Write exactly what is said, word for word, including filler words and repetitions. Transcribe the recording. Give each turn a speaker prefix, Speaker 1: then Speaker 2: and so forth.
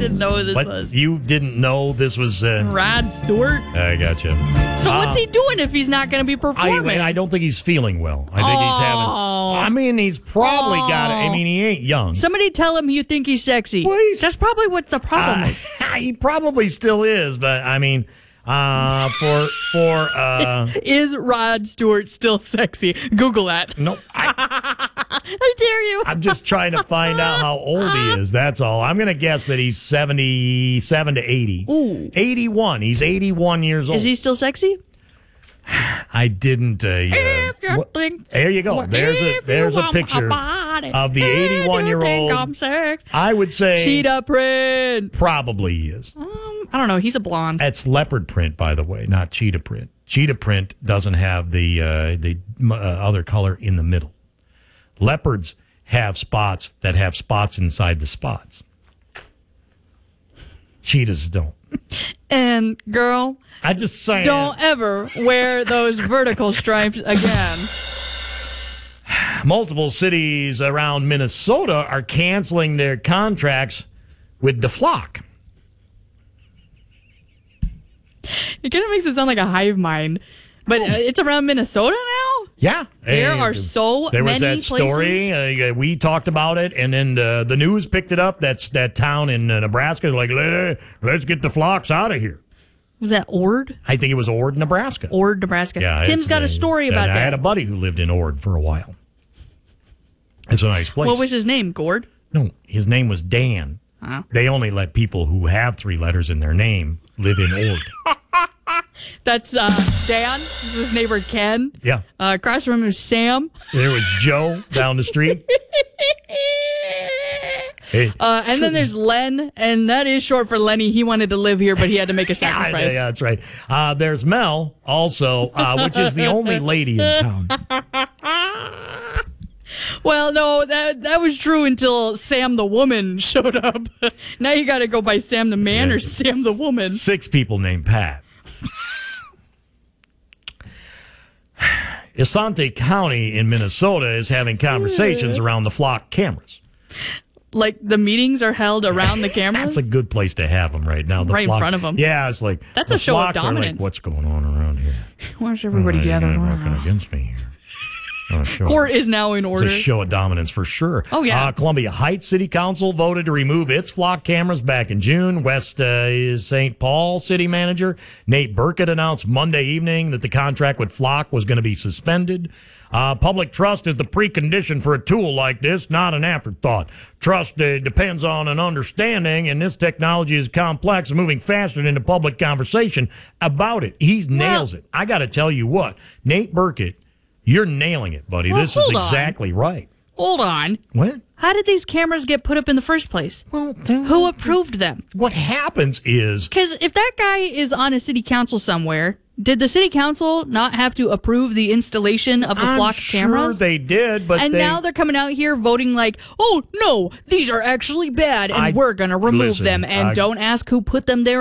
Speaker 1: didn't know who this
Speaker 2: But
Speaker 1: was.
Speaker 2: you didn't know this was... Uh,
Speaker 1: Rod Stewart?
Speaker 2: I gotcha.
Speaker 1: So
Speaker 2: Uh,
Speaker 1: what's he doing if he's not going to be
Speaker 2: I,
Speaker 1: performing?
Speaker 2: I don't think he's feeling well. I think he's having...
Speaker 1: Oh.
Speaker 2: I mean, he's probably
Speaker 1: Oh.
Speaker 2: got it. I mean, he ain't young.
Speaker 1: Somebody tell him you think he's sexy.
Speaker 2: Well, he's-
Speaker 1: That's probably what the problem
Speaker 2: Uh,
Speaker 1: is.
Speaker 2: he probably still is, but I mean, uh, for... for uh,
Speaker 1: Is Rod Stewart still sexy? Google that.
Speaker 2: no, I,
Speaker 1: I dare you.
Speaker 2: I'm just trying to find out how old he is. That's all. I'm going to guess that he's seventy-seven to eighty.
Speaker 1: Ooh.
Speaker 2: eighty-one. He's eighty-one years old.
Speaker 1: Is he still sexy?
Speaker 2: I didn't. Uh, uh,
Speaker 1: If you
Speaker 2: what-
Speaker 1: think-
Speaker 2: there you go. There's a
Speaker 1: If
Speaker 2: there's
Speaker 1: you
Speaker 2: a
Speaker 1: want
Speaker 2: picture
Speaker 1: my body,
Speaker 2: of the
Speaker 1: if you
Speaker 2: eighty-one-year-old.
Speaker 1: think I'm sex-
Speaker 2: I would say
Speaker 1: Cheetah print.
Speaker 2: probably he is.
Speaker 1: Um, I don't know. He's a blonde.
Speaker 2: That's leopard print, by the way, not cheetah print. Cheetah print doesn't have the uh, the uh, other color in the middle. Leopards have spots that have spots inside the spots. Cheetahs don't.
Speaker 1: And girl,
Speaker 2: I just saying.
Speaker 1: don't ever wear those vertical stripes again.
Speaker 2: Multiple cities around Minnesota are canceling their contracts with the flock.
Speaker 1: It kind of makes it sound like a hive mind, but uh, it's around Minnesota now.
Speaker 2: Yeah,
Speaker 1: There
Speaker 2: And
Speaker 1: are so
Speaker 2: there was
Speaker 1: many
Speaker 2: that story. Uh, we talked about it, and then uh, the news picked it up. That's that town in uh, Nebraska. Like, Let, let's get the flocks out of here.
Speaker 1: Was that Ord?
Speaker 2: I think it was Ord, Nebraska.
Speaker 1: Ord, Nebraska.
Speaker 2: Yeah,
Speaker 1: Tim's
Speaker 2: it's,
Speaker 1: got
Speaker 2: uh,
Speaker 1: a story about
Speaker 2: and I
Speaker 1: that.
Speaker 2: had a buddy who lived in Ord for a while. It's a nice place.
Speaker 1: What was his name? Gord?
Speaker 2: No, his name was Dan.
Speaker 1: Oh.
Speaker 2: They only let people who have three letters in their name live in Ord.
Speaker 1: That's uh, Dan. This is his neighbor Ken.
Speaker 2: Yeah.
Speaker 1: Uh, across from him is Sam.
Speaker 2: There was Joe down the street. Hey.
Speaker 1: Uh, and then there's Len, and that is short for Lenny. He wanted to live here, but he had to make a
Speaker 2: Yeah,
Speaker 1: sacrifice.
Speaker 2: yeah, that's right. Uh, there's Mel also, uh, which is the only lady in town.
Speaker 1: Well, no, that that was true until Sam the woman showed up. Now you got to go by Sam the man
Speaker 2: Yeah.
Speaker 1: or Sam the woman.
Speaker 2: Six people named Pat. Asante County in Minnesota is having conversations around the flock cameras.
Speaker 1: Like the meetings are held around the cameras.
Speaker 2: That's a good place to have them right now. The
Speaker 1: Right in
Speaker 2: flock,
Speaker 1: front of 'em.
Speaker 2: Yeah, it's like
Speaker 1: That's
Speaker 2: the
Speaker 1: a show of
Speaker 2: flocks are like,
Speaker 1: dominance.
Speaker 2: what's going on around here?
Speaker 1: Where's everybody
Speaker 2: Oh, you're
Speaker 1: gathered?
Speaker 2: working against me here. Oh, sure.
Speaker 1: Court is now in order.
Speaker 2: It's a show of dominance for sure.
Speaker 1: Oh, yeah.
Speaker 2: Uh, Columbia Heights City Council voted to remove its flock cameras back in June. West uh, Saint Paul City Manager Nate Burkett announced Monday evening that the contract with Flock was going to be suspended. Uh, public trust is the precondition for a tool like this, not an afterthought. Trust uh, depends on an understanding, and this technology is complex and moving faster into public conversation about it. He nails it. I got to tell you what, Nate Burkett, you're nailing it, buddy.
Speaker 1: Well,
Speaker 2: this is
Speaker 1: hold on.
Speaker 2: exactly right.
Speaker 1: Hold on.
Speaker 2: What?
Speaker 1: How did these cameras get put up in the first place?
Speaker 2: Well,
Speaker 1: Who approved them?
Speaker 2: what happens is
Speaker 1: Because if that guy is on a city council somewhere, did the city council not have to approve the installation of the
Speaker 2: I'm
Speaker 1: flock
Speaker 2: sure
Speaker 1: cameras?
Speaker 2: they did, but
Speaker 1: and
Speaker 2: they,
Speaker 1: now they're coming out here voting like, oh, no, these are actually bad, and
Speaker 2: I-
Speaker 1: we're going to remove
Speaker 2: listen,
Speaker 1: them. And
Speaker 2: I-
Speaker 1: don't ask who put them there